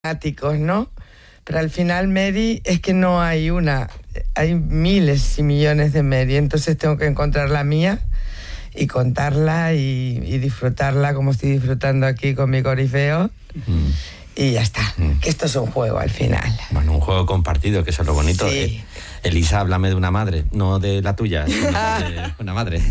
fanáticos, ¿no? Pero al final Mary es que no hay una, hay miles y millones de Mary, entonces tengo que encontrar la mía y contarla y disfrutarla como estoy disfrutando aquí con mi corifeo. Y ya está, que esto es un juego al final. Bueno, un juego compartido, que eso es lo bonito. Sí. Elisa, háblame de una madre, no de la tuya, sino de una madre.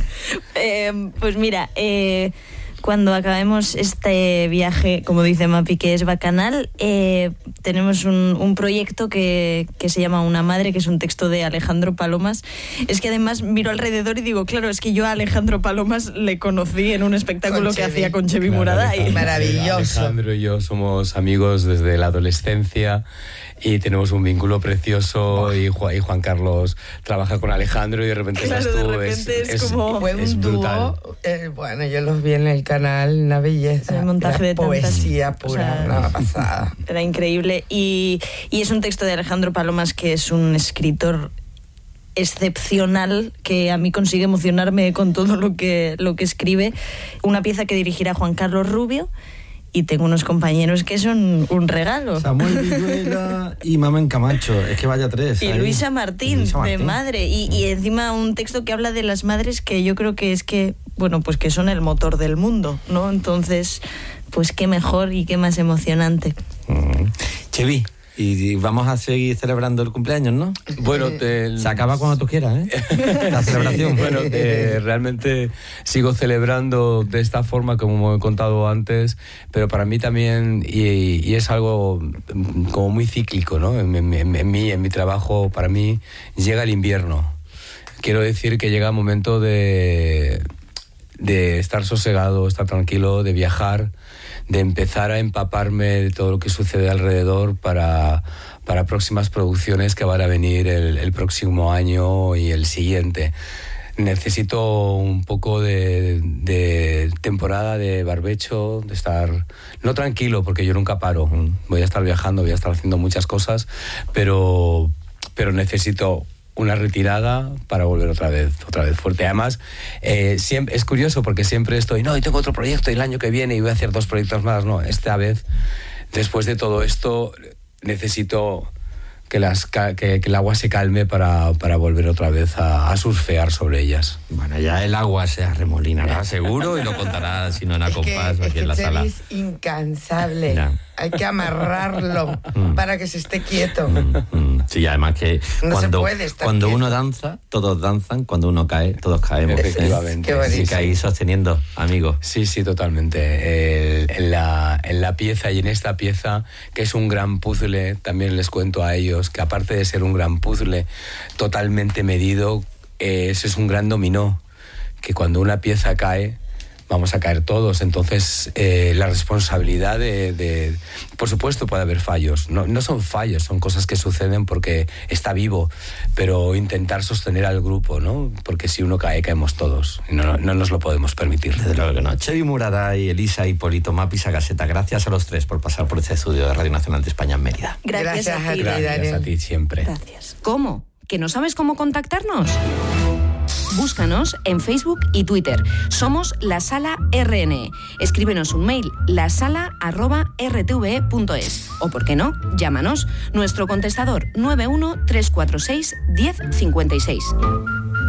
Pues mira, cuando acabemos este viaje, como dice Mapi, que es bacanal, tenemos un proyecto que se llama Una madre, que es un texto de Alejandro Palomas. Es que además miro alrededor y digo, claro, es que yo a Alejandro Palomas le conocí en un espectáculo que hacía con Chevy Murada. Y maravilloso. Alejandro y yo somos amigos desde la adolescencia y tenemos un vínculo precioso. Y Juan Carlos trabaja con Alejandro y de repente Claro, estás tú. de repente es como... Fue un dúo, bueno, yo los vi en el canal, una belleza, el montaje de poesía tantas, pura, o sea, una pasada. Era increíble. Y es un texto de Alejandro Palomas, que es un escritor excepcional, que a mí consigue emocionarme con todo lo que escribe. Una pieza que dirigirá Juan Carlos Rubio. Y tengo unos compañeros que son un regalo. Samuel Villuela y Mamen Camacho. Es que vaya tres. Y ahí. Luisa Martín, de madre. Y encima un texto que habla de las madres, que yo creo que es que, bueno, pues que son el motor del mundo, ¿no? Entonces, pues qué mejor y qué más emocionante. Chevy, y vamos a seguir celebrando el cumpleaños, ¿no? Bueno, se acaba cuando tú quieras, ¿eh? La celebración. Bueno, realmente sigo celebrando de esta forma, como he contado antes, pero para mí también, y es algo como muy cíclico, ¿no? En mi trabajo, para mí, llega el invierno. Quiero decir que llega el momento de estar sosegado, estar tranquilo, de viajar, de empezar a empaparme de todo lo que sucede alrededor para próximas producciones que van a venir el próximo año y el siguiente. Necesito un poco de temporada de barbecho, de estar no tranquilo, porque yo nunca paro. Voy a estar viajando, voy a estar haciendo muchas cosas, pero necesito una retirada para volver otra vez fuerte. Además, siempre, es curioso porque siempre estoy, y tengo otro proyecto y el año que viene y voy a hacer 2 proyectos más. No, esta vez, después de todo esto, necesito que el agua se calme para volver otra vez a surfear sobre ellas. Bueno, ya el agua se arremolinará seguro y lo contará, si no en Acompás, aquí en la sala. Es incansable. Ya. Hay que amarrarlo para que se esté quieto. Sí, además que cuando quieto. Uno danza, todos danzan, cuando uno cae, todos caemos. Efectivamente. Así que ahí sosteniendo, amigo. Sí, totalmente. En la pieza y en esta pieza, que es un gran puzzle, también les cuento a ellos que aparte de ser un gran puzzle totalmente medido, ese es un gran dominó, que cuando una pieza cae, vamos a caer todos. Entonces, la responsabilidad por supuesto puede haber fallos, no son fallos, son cosas que suceden porque está vivo, pero intentar sostener al grupo, ¿no? Porque si uno cae, caemos todos, y no nos lo podemos permitir. Desde luego que no. Chevy Murada y Elisa Hipólito, Mapi Sagaseta, gracias a los tres por pasar por este estudio de Radio Nacional de España en Mérida. Gracias a ti, Gracias a ti siempre. Gracias. ¿Cómo? ¿Que no sabes cómo contactarnos? Búscanos en Facebook y Twitter. Somos La Sala RNE. Escríbenos un mail, lasala@rtve.es. O, ¿por qué no?, llámanos. Nuestro contestador 91 346 1056.